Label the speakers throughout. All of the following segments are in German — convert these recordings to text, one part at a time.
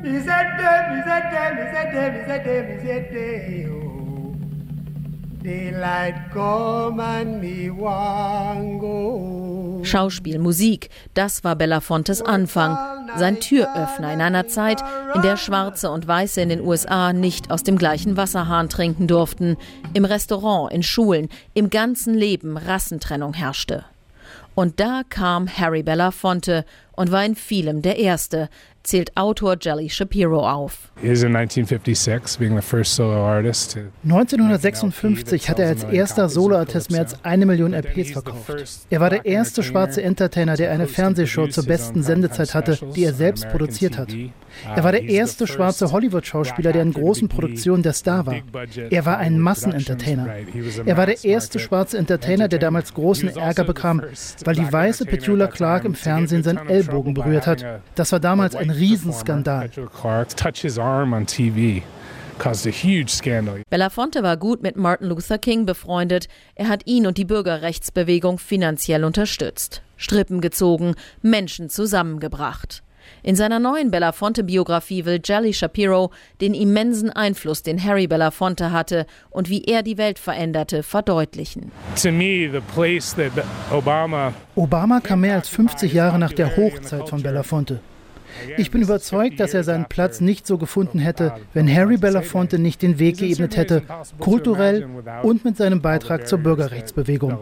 Speaker 1: Schauspiel, Musik, das war Belafontes Anfang, sein Türöffner in einer Zeit, in der Schwarze und Weiße in den USA nicht aus dem gleichen Wasserhahn trinken durften, im Restaurant, in Schulen, im ganzen Leben Rassentrennung herrschte. Und da kam Harry Belafonte und war in vielem der Erste, zählt Autor Jelly Shapiro auf.
Speaker 2: 1956 hat er als erster Soloartist mehr als 1 Million LPs verkauft. Er war der erste schwarze Entertainer, der eine Fernsehshow zur besten Sendezeit hatte, die er selbst produziert hat. Er war der erste schwarze Hollywood-Schauspieler, der in großen Produktionen der Star war. Er war ein Massenentertainer. Er war der erste schwarze Entertainer, der damals großen Ärger bekam, weil die weiße Petula Clark im Fernsehen seinen Ellbogen berührt hat. Das war damals ein Riesenskandal.
Speaker 1: Belafonte war gut mit Martin Luther King befreundet. Er hat ihn und die Bürgerrechtsbewegung finanziell unterstützt, Strippen gezogen, Menschen zusammengebracht. In seiner neuen Belafonte-Biografie will Jelly Shapiro den immensen Einfluss, den Harry Belafonte hatte und wie er die Welt veränderte, verdeutlichen.
Speaker 2: Obama kam mehr als 50 Jahre nach der Hochzeit von Belafonte. Ich bin überzeugt, dass er seinen Platz nicht so gefunden hätte, wenn Harry Belafonte nicht den Weg geebnet hätte, kulturell und mit seinem Beitrag zur Bürgerrechtsbewegung.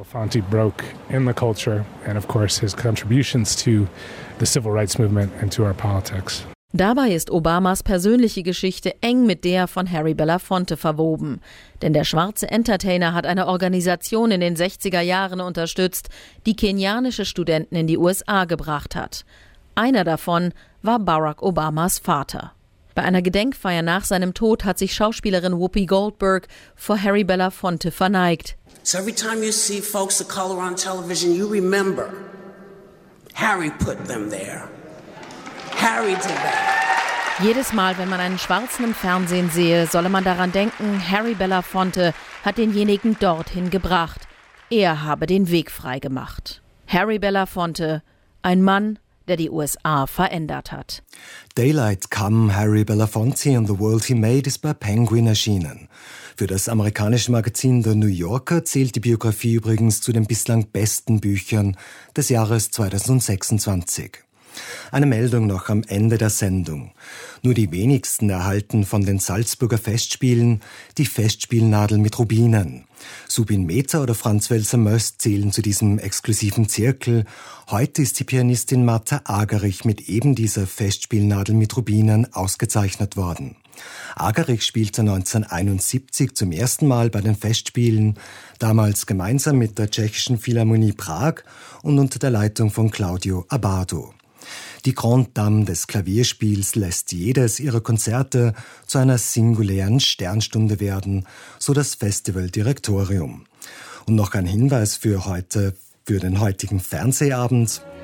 Speaker 1: Dabei ist Obamas persönliche Geschichte eng mit der von Harry Belafonte verwoben. Denn der schwarze Entertainer hat eine Organisation in den 60er Jahren unterstützt, die kenianische Studenten in die USA gebracht hat. Einer davon war Barack Obamas Vater. Bei einer Gedenkfeier nach seinem Tod hat sich Schauspielerin Whoopi Goldberg vor Harry Belafonte verneigt.
Speaker 3: So every time you see folks of color on television, you remember Harry put them there. Harry did that.
Speaker 1: Jedes Mal, wenn man einen Schwarzen im Fernsehen sehe, solle man daran denken, Harry Belafonte hat denjenigen dorthin gebracht. Er habe den Weg freigemacht. Harry Belafonte, ein Mann, der die USA verändert hat.
Speaker 4: Daylight Come, Harry Belafonte and the World He Made ist bei Penguin erschienen. Für das amerikanische Magazin The New Yorker zählt die Biografie übrigens zu den bislang besten Büchern des Jahres 2026. Eine Meldung noch am Ende der Sendung. Nur die wenigsten erhalten von den Salzburger Festspielen die Festspielnadel mit Rubinen. Subin Mehta oder Franz Welser-Möst zählen zu diesem exklusiven Zirkel. Heute ist die Pianistin Martha Agerich mit eben dieser Festspielnadel mit Rubinen ausgezeichnet worden. Agerich spielte 1971 zum ersten Mal bei den Festspielen, damals gemeinsam mit der Tschechischen Philharmonie Prag und unter der Leitung von Claudio Abbado. Die Grande Dame des Klavierspiels lässt jedes ihrer Konzerte zu einer singulären Sternstunde werden, so das Festivaldirektorium. Und noch ein Hinweis für den heutigen Fernsehabend.